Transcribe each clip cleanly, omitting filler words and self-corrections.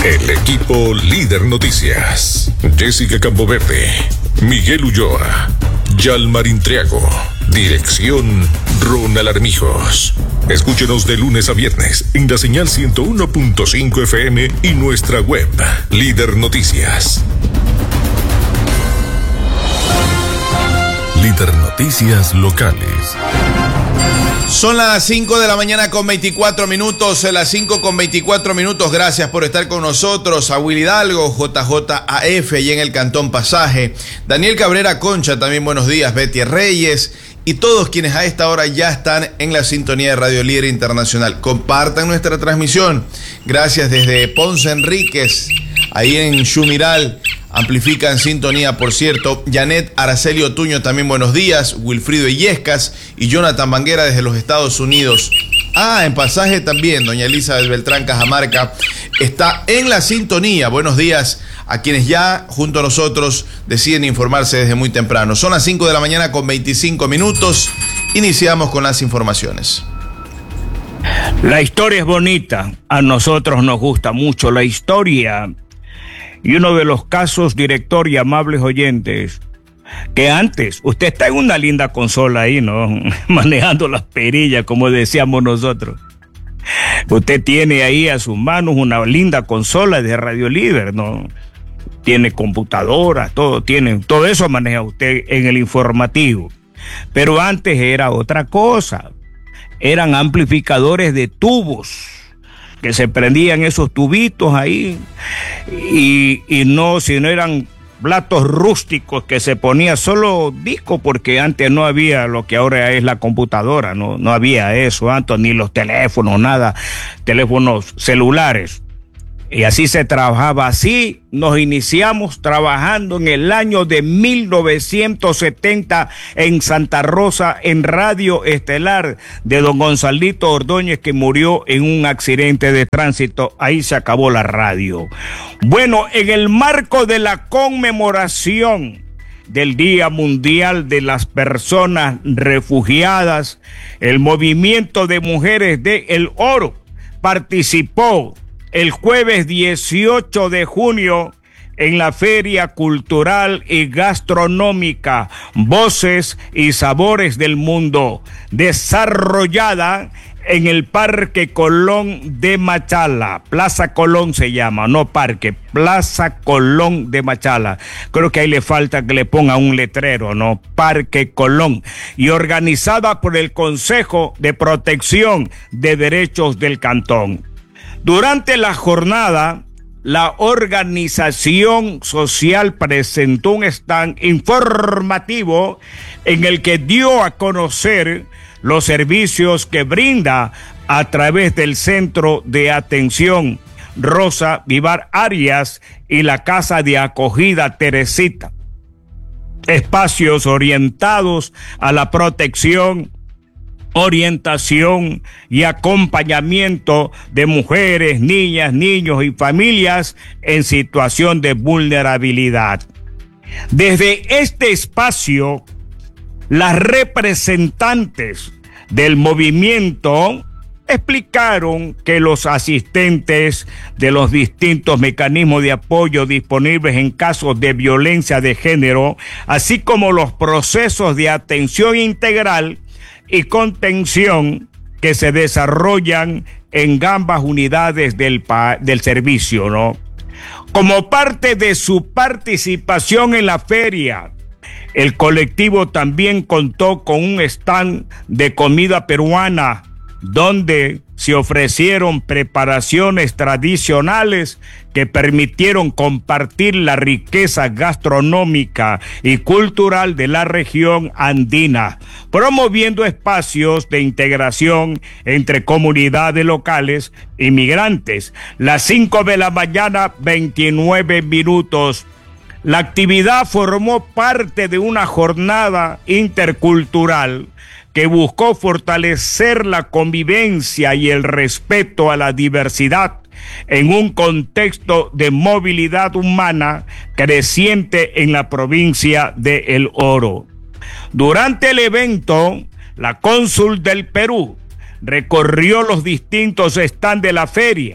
El equipo Líder Noticias. Jessica Campoverde, Miguel Ulloa, Yalmarín Triago. Dirección Ronald Armijos. Escúchenos de lunes a viernes en la señal 101.5 FM y nuestra web, Líder Noticias. Líder Noticias locales. Son las 5 de la mañana con 24 minutos, las 5 con 24 minutos. Gracias por estar con nosotros. A Will Hidalgo, JJAF, y en el Cantón Pasaje. Daniel Cabrera Concha, también buenos días. Betty Reyes y todos quienes a esta hora ya están en la sintonía de Radio Líder Internacional. Compartan nuestra transmisión. Gracias desde Ponce Enríquez, ahí en Chumiral. Amplifican sintonía, por cierto. Janet Araceli Otuño, también buenos días. Wilfrido Illescas y Jonathan Banguera desde los Estados Unidos. En Pasaje también, doña Elizabeth Beltrán Cajamarca está en la sintonía. Buenos días a quienes ya junto a nosotros deciden informarse desde muy temprano. Son las 5 de la mañana con 25 minutos. Iniciamos con las informaciones. La historia es bonita. A nosotros nos gusta mucho la historia. Y uno de los casos, director y amables oyentes, que antes, usted está en una linda consola ahí, ¿no? Manejando las perillas, como decíamos nosotros. Usted tiene ahí a sus manos una linda consola de Radio Líder, ¿no? Tiene computadora, todo eso maneja usted en el informativo. Pero antes era otra cosa. Eran amplificadores de tubos, que se prendían esos tubitos ahí, y no, si no eran platos rústicos que se ponía solo disco, porque antes no había lo que ahora es la computadora, no había eso antes, ni los teléfonos, nada, teléfonos celulares. Y así se trabajaba, así nos iniciamos trabajando en el año de 1970 en Santa Rosa, en Radio Estelar de don Gonzalito Ordóñez, que murió en un accidente de tránsito. Ahí se acabó la radio. Bueno, en el marco de la conmemoración del Día Mundial de las Personas Refugiadas, el movimiento de mujeres de El Oro participó el jueves 18 de junio en la Feria Cultural y Gastronómica Voces y Sabores del Mundo, desarrollada en el Parque Colón de Machala. Plaza Colón se llama, no parque, Plaza Colón de Machala. Creo que ahí le falta que le ponga un letrero, ¿no? Parque Colón. Y organizada por el Consejo de Protección de Derechos del Cantón. Durante la jornada, la organización social presentó un stand informativo en el que dio a conocer los servicios que brinda a través del Centro de Atención Rosa Vivar Arias y la Casa de Acogida Teresita. Espacios orientados a la protección, orientación y acompañamiento de mujeres, niñas, niños y familias en situación de vulnerabilidad. Desde este espacio, las representantes del movimiento explicaron que los asistentes de los distintos mecanismos de apoyo disponibles en casos de violencia de género, así como los procesos de atención integral y contención que se desarrollan en ambas unidades del servicio, ¿no? Como parte de su participación en la feria, el colectivo también contó con un stand de comida peruana, donde se ofrecieron preparaciones tradicionales que permitieron compartir la riqueza gastronómica y cultural de la región andina, promoviendo espacios de integración entre comunidades locales y migrantes. Las 5 de la mañana, 29 minutos. La actividad formó parte de una jornada intercultural que buscó fortalecer la convivencia y el respeto a la diversidad en un contexto de movilidad humana creciente en la provincia de El Oro. Durante el evento, la cónsul del Perú recorrió los distintos stands de la feria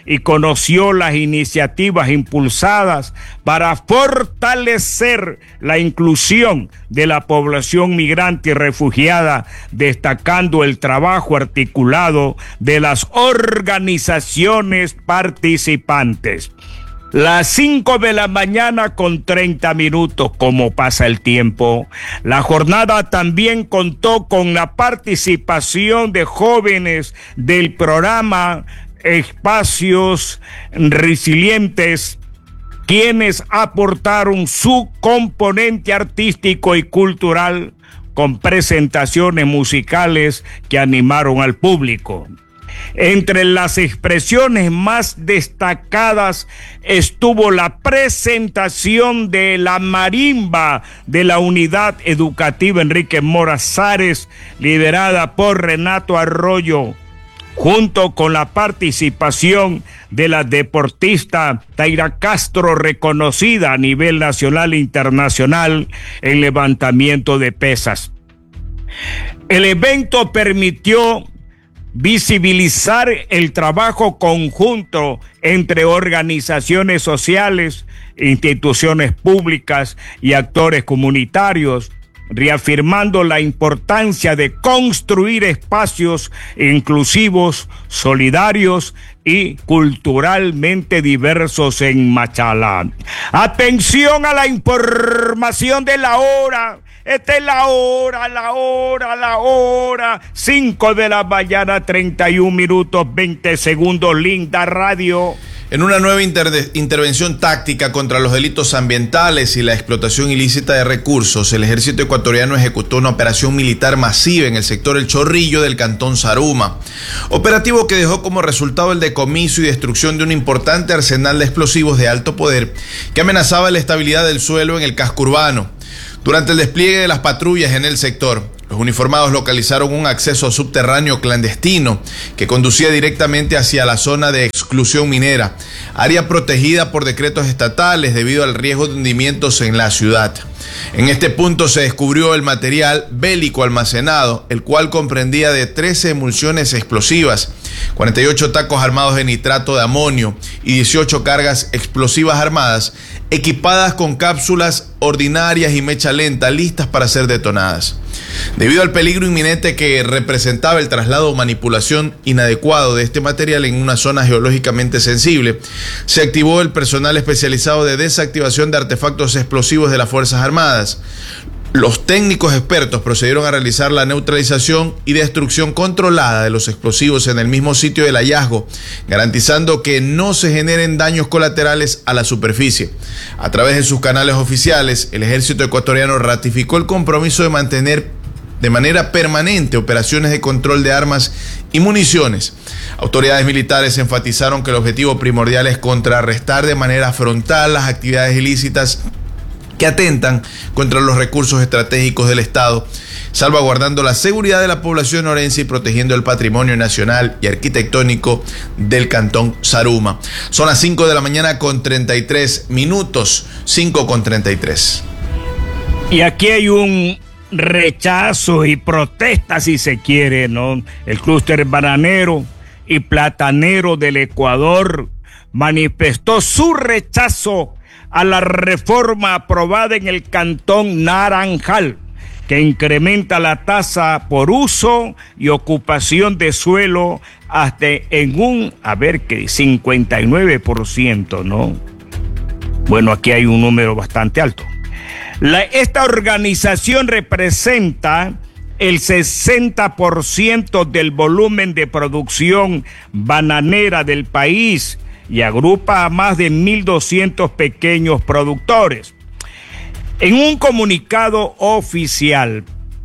y conoció las iniciativas impulsadas para fortalecer la inclusión de la población migrante y refugiada, destacando el trabajo articulado de las organizaciones participantes. Las 5 de la mañana con 30 minutos, como pasa el tiempo. La jornada también contó con la participación de jóvenes del programa Espacios Resilientes, quienes aportaron su componente artístico y cultural con presentaciones musicales que animaron al público. Entre las expresiones más destacadas estuvo la presentación de la marimba de la Unidad Educativa Enrique Mora Sares, liderada por Renato Arroyo, junto con la participación de la deportista Taira Castro, reconocida a nivel nacional e internacional en levantamiento de pesas. El evento permitió visibilizar el trabajo conjunto entre organizaciones sociales, instituciones públicas y actores comunitarios, reafirmando la importancia de construir espacios inclusivos, solidarios y culturalmente diversos en Machala. Atención a la información de la hora. Esta es la hora. 5 de la mañana, 31 minutos, 20 segundos, Linda Radio. En una nueva intervención táctica contra los delitos ambientales y la explotación ilícita de recursos, el ejército ecuatoriano ejecutó una operación militar masiva en el sector El Chorrillo del cantón Zaruma. Operativo que dejó como resultado el decomiso y destrucción de un importante arsenal de explosivos de alto poder que amenazaba la estabilidad del suelo en el casco urbano. Durante el despliegue de las patrullas en el sector, los uniformados localizaron un acceso subterráneo clandestino que conducía directamente hacia la zona de exclusión minera, área protegida por decretos estatales debido al riesgo de hundimientos en la ciudad. En este punto se descubrió el material bélico almacenado, el cual comprendía de 13 emulsiones explosivas, 48 tacos armados de nitrato de amonio y 18 cargas explosivas armadas, equipadas con cápsulas ordinarias y mecha lenta listas para ser detonadas. Debido al peligro inminente que representaba el traslado o manipulación inadecuado de este material en una zona geológicamente sensible, se activó el personal especializado de desactivación de artefactos explosivos de las Fuerzas Armadas. Los técnicos expertos procedieron a realizar la neutralización y destrucción controlada de los explosivos en el mismo sitio del hallazgo, garantizando que no se generen daños colaterales a la superficie. A través de sus canales oficiales, el ejército ecuatoriano ratificó el compromiso de mantener de manera permanente operaciones de control de armas y municiones. Autoridades militares enfatizaron que el objetivo primordial es contrarrestar de manera frontal las actividades ilícitas que atentan contra los recursos estratégicos del Estado, salvaguardando la seguridad de la población orense y protegiendo el patrimonio nacional y arquitectónico del cantón Zaruma. Son las 5 de la mañana con 33 minutos, 5 con 33. Y aquí hay un rechazo y protesta, si se quiere, ¿no? El clúster bananero y platanero del Ecuador manifestó su rechazo a la reforma aprobada en el cantón Naranjal, que incrementa la tasa por uso y ocupación de suelo hasta en un, 59%, ¿no? Bueno, aquí hay un número bastante alto. Esta organización representa el 60% del volumen de producción bananera del país y agrupa a más de 1.200 pequeños productores. En un comunicado oficial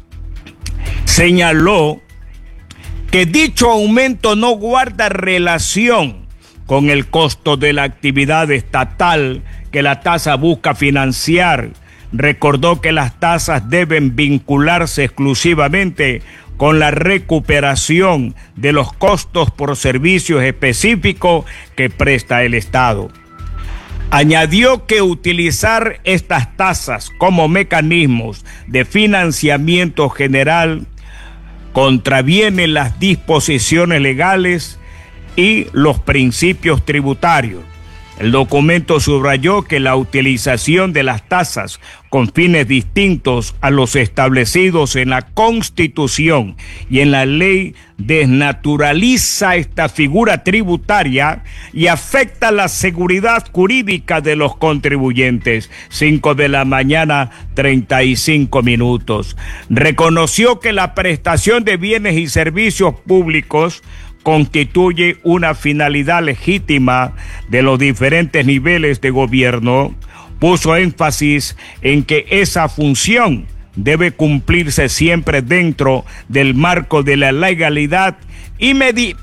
señaló que dicho aumento no guarda relación con el costo de la actividad estatal que la tasa busca financiar. Recordó que las tasas deben vincularse exclusivamente con la recuperación de los costos por servicios específicos que presta el Estado. Añadió que utilizar estas tasas como mecanismos de financiamiento general contraviene las disposiciones legales y los principios tributarios. El documento subrayó que la utilización de las tasas con fines distintos a los establecidos en la Constitución y en la ley desnaturaliza esta figura tributaria y afecta la seguridad jurídica de los contribuyentes. 5 de la mañana, 35 minutos. Reconoció que la prestación de bienes y servicios públicos constituye una finalidad legítima de los diferentes niveles de gobierno. Puso énfasis en que esa función debe cumplirse siempre dentro del marco de la legalidad y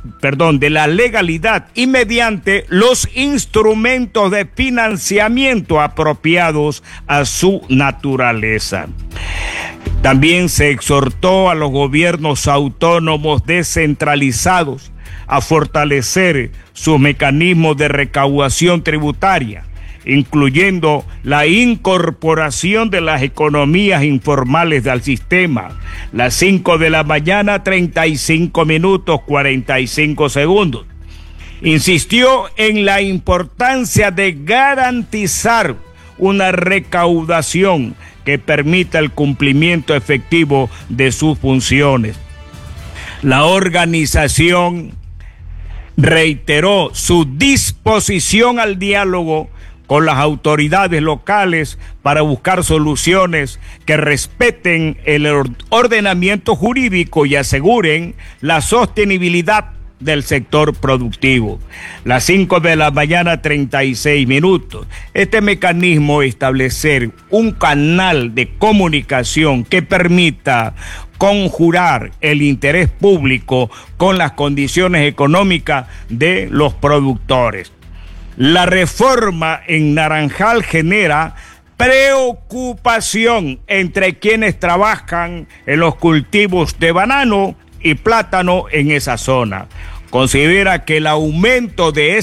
mediante los instrumentos de financiamiento apropiados a su naturaleza. También se exhortó a los gobiernos autónomos descentralizados a fortalecer sus mecanismos de recaudación tributaria, incluyendo la incorporación de las economías informales al sistema. Las 5 de la mañana, 35 minutos, 45 segundos. Insistió en la importancia de garantizar una recaudación que permita el cumplimiento efectivo de sus funciones. La organización reiteró su disposición al diálogo con las autoridades locales para buscar soluciones que respeten el ordenamiento jurídico y aseguren la sostenibilidad del sector productivo. Las 5 de la mañana, 36 minutos. Este mecanismo establecer un canal de comunicación que permita conjurar el interés público con las condiciones económicas de los productores. La reforma en Naranjal genera preocupación entre quienes trabajan en los cultivos de banano y plátano en esa zona. Considera que el aumento de